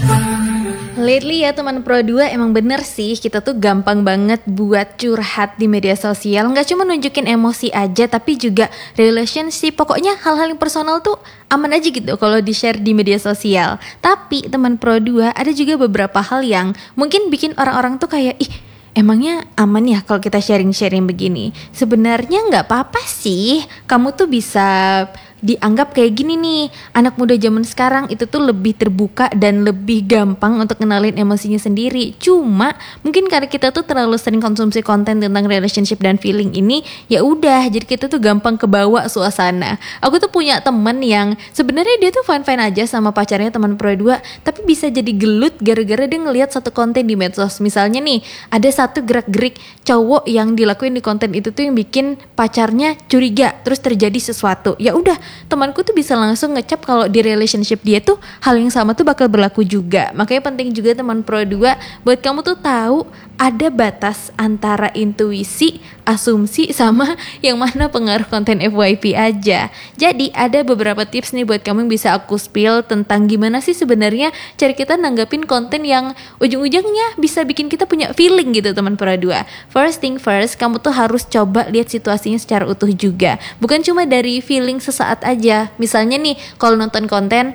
Lately ya teman Pro 2 emang bener sih kita tuh gampang banget buat curhat di media sosial. Nggak cuma nunjukin emosi aja tapi juga relationship. Pokoknya hal-hal yang personal tuh aman aja gitu kalau di-share di media sosial. Tapi teman Pro 2 ada juga beberapa hal yang mungkin bikin orang-orang tuh kayak emangnya aman ya kalau kita sharing-sharing begini? Sebenarnya nggak apa-apa sih. Kamu tuh bisa dianggap kayak gini nih, anak muda zaman sekarang itu tuh lebih terbuka dan lebih gampang untuk kenalin emosinya sendiri. Cuma mungkin karena kita tuh terlalu sering konsumsi konten tentang relationship dan feeling ini, ya udah jadi kita tuh gampang kebawa suasana. Aku tuh punya temen yang sebenarnya dia tuh fine-fine aja sama pacarnya teman Pro 2, tapi bisa jadi gelut gara-gara dia ngelihat satu konten di medsos. Misalnya nih, ada satu gerak-gerik cowok yang dilakuin di konten itu tuh yang bikin pacarnya curiga, terus terjadi sesuatu. Ya udah, temanku tuh bisa langsung ngecap kalau di relationship dia tuh hal yang sama tuh bakal berlaku juga. Makanya penting juga teman Pro 2 buat kamu tuh tahu ada batas antara intuisi, asumsi sama yang mana pengaruh konten FYP aja. Jadi ada beberapa tips nih buat kamu yang bisa aku spill tentang gimana sih sebenarnya cara kita nanggapin konten yang ujung-ujungnya bisa bikin kita punya feeling gitu teman Pro 2. First thing first, kamu tuh harus coba lihat situasinya secara utuh juga. Bukan cuma dari feeling sesaat aja. Misalnya nih kalau nonton konten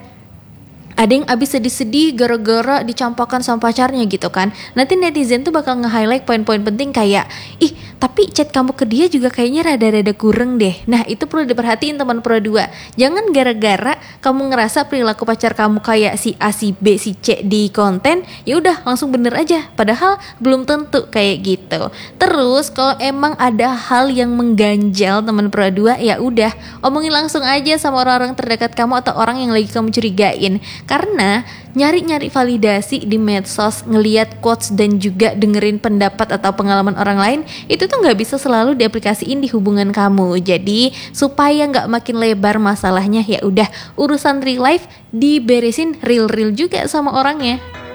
ada yang abis sedih-sedih gara-gara dicampakkan sama pacarnya gitu kan. Nanti netizen tuh bakal nge-highlight poin-poin penting kayak tapi chat kamu ke dia juga kayaknya rada-rada kurang deh. Nah itu perlu diperhatiin teman Pro 2. Jangan gara-gara kamu ngerasa perilaku pacar kamu kayak si A, si B, si C di konten, ya udah langsung bener aja. Padahal belum tentu kayak gitu. Terus kalau emang ada hal yang mengganjal teman Pro 2, ya udah omongin langsung aja sama orang-orang terdekat kamu atau orang yang lagi kamu curigain. Karena nyari-nyari validasi di medsos, ngeliat quotes dan juga dengerin pendapat atau pengalaman orang lain, itu tuh nggak bisa selalu diaplikasiin di hubungan kamu. Jadi supaya nggak makin lebar masalahnya, ya udah urusan real life diberesin real juga sama orangnya.